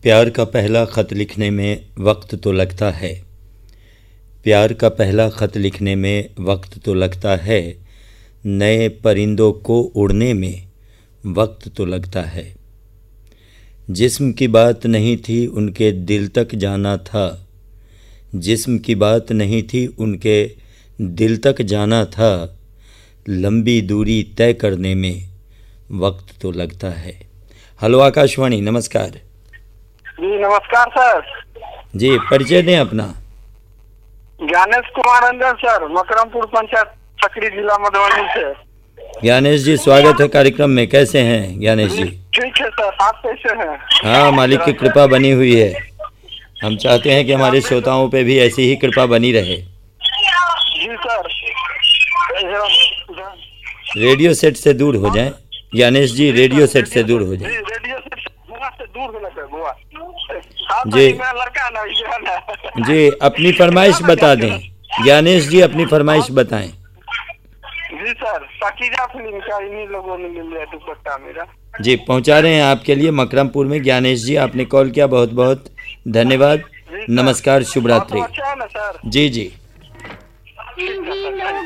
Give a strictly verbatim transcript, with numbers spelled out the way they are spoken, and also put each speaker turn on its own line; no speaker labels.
प्यार का पहला ख़त लिखने में वक्त तो लगता है, प्यार का पहला ख़त लिखने में वक्त तो लगता है, नए परिंदों को उड़ने में वक्त तो लगता है। जिस्म की बात नहीं थी उनके दिल तक जाना था, जिस्म की बात नहीं थी उनके दिल तक जाना था, लंबी दूरी तय करने में वक्त तो लगता है। हेलो आकाशवाणी, नमस्कार
जी। नमस्कार सर
जी, परिचय दें अपना।
ज्ञानेश कुमार रंजन सर, मकरमपुर पंचायत, सकरी जिला मधुबनी से।
ज्ञानेश जी, स्वागत है कार्यक्रम में। कैसे हैं ज्ञानेश जी?
ठीक है सर, आप कैसे हैं?
हाँ, मालिक की कृपा बनी हुई है। हम चाहते हैं कि हमारे श्रोताओं पे भी ऐसी ही कृपा बनी रहे।
जी सर।
रेडियो सेट से दूर हो जाएं ज्ञानेश जी, रेडियो सेट से दूर हो जाएं।
रेडियो सेट से दूर होना सर। बुआ
जी
लड़का ना
जी, अपनी फरमाइश बता दें ज्ञानेश जी, अपनी फरमाइश बताएं।
जी सर, साकीजा फिल्म का इन्हीं लोगों ने ले लिया दुपट्टा मेरा।
जी, पहुंचा रहे हैं आपके लिए मकरमपुर में। ज्ञानेश जी, आपने कॉल किया, बहुत बहुत धन्यवाद। नमस्कार, शुभ रात्रि।
अच्छा है ना सर?
जी जी।